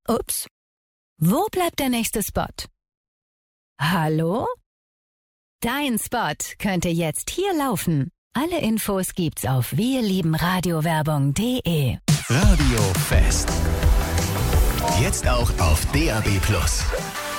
Ups. Wo bleibt der nächste Spot? Hallo? Dein Spot könnte jetzt hier laufen. Alle Infos gibt's auf wirliebenradiowerbung.de. Radio Fest. Jetzt auch auf DAB+.